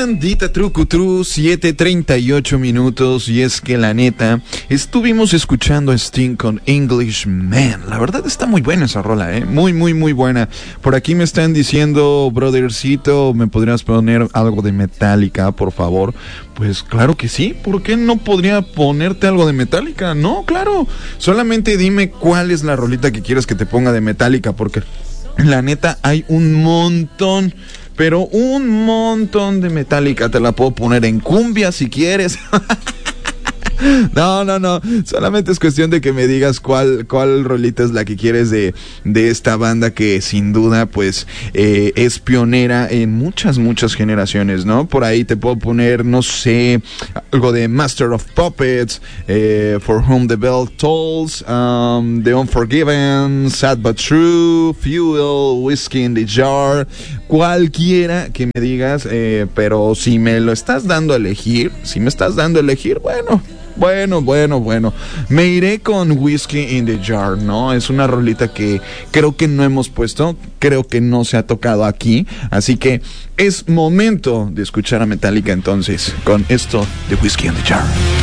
bandita trucutru, 7:38 minutos. Y es que la neta, estuvimos escuchando a Sting con Englishman. La verdad está muy buena esa rola, muy, muy, muy buena. Por aquí me están diciendo, brothercito, ¿me podrías poner algo de Metallica, por favor? Pues claro que sí, ¿por qué no podría ponerte algo de Metallica? No, claro, solamente dime cuál es la rolita que quieres que te ponga de Metallica, porque la neta hay un montón, pero un montón de Metallica. Te la puedo poner en cumbia si quieres. No, solamente es cuestión de que me digas cuál rolita es la que quieres de esta banda que sin duda pues es pionera en muchas generaciones, ¿no? Por ahí te puedo poner, no sé, algo de Master of Puppets, For Whom the Bell Tolls, The Unforgiven, Sad But True, Fuel, Whiskey in the Jar, cualquiera que me digas, pero si me estás dando a elegir, bueno, me iré con Whiskey in the Jar, ¿no? Es una rolita que creo que no hemos puesto, creo que no se ha tocado aquí, así que es momento de escuchar a Metallica entonces, con esto de Whiskey in the Jar.